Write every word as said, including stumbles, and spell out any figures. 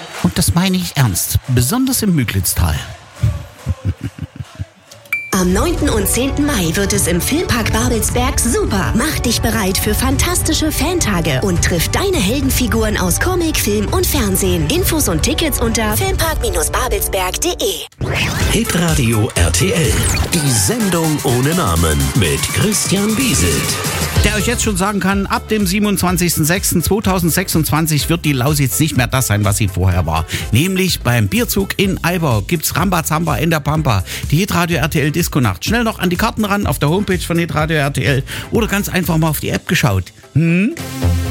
Und das meine ich ernst, besonders im Müglitztal. Am neunten und zehnten Mai wird es im Filmpark Babelsberg super. Mach dich bereit für fantastische Fantage und triff deine Heldenfiguren aus Comic, Film und Fernsehen. Infos und Tickets unter filmpark babelsberg punkt de. Hitradio R T L. Die Sendung ohne Namen mit Christian Bieselt. Der euch jetzt schon sagen kann, ab dem siebenundzwanzigsten sechsten zweitausendsechsundzwanzig wird die Lausitz nicht mehr das sein, was sie vorher war. Nämlich beim Bierzug in Eibau gibt's Rambazamba in der Pampa. Die Hitradio R T L Disco-Nacht. Schnell noch an die Karten ran auf der Homepage von Hitradio R T L oder ganz einfach mal auf die App geschaut. Hm?